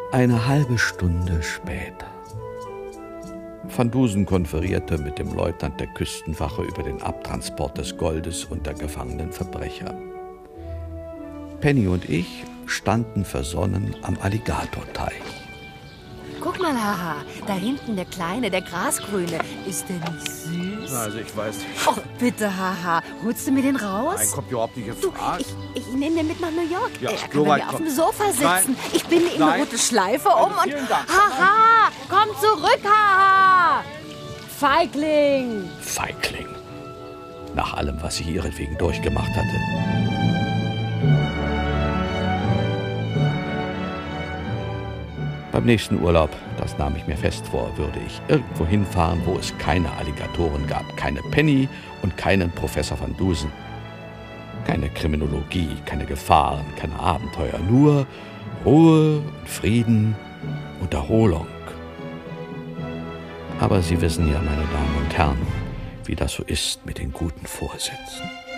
Eine halbe Stunde später. Van Dusen konferierte mit dem Leutnant der Küstenwache über den Abtransport des Goldes und der gefangenen Verbrecher. Penny und ich standen versonnen am Alligatorteich. Guck mal, Haha, da hinten der Kleine, der Grasgrüne. Ist der nicht süß? Also ich weiß nicht. Oh, bitte, Haha, holst du mir den raus? Nein, kommt überhaupt nicht in Du, Frage. ich nehme den mit nach New York. Ja, Er kann so bei weit mir auf kommt- dem Sofa sitzen. Nein. Ich binde ihm eine Nein. rote Schleife um und... vielen Dank. Haha, komm zurück, Haha! Feigling! Feigling. Nach allem, was sie ihretwegen durchgemacht hatte. Beim nächsten Urlaub, das nahm ich mir fest vor, würde ich irgendwo hinfahren, wo es keine Alligatoren gab, keine Penny und keinen Professor Van Dusen. Keine Kriminologie, keine Gefahren, keine Abenteuer, nur Ruhe und Frieden und Erholung. Aber Sie wissen ja, meine Damen und Herren, wie das so ist mit den guten Vorsätzen.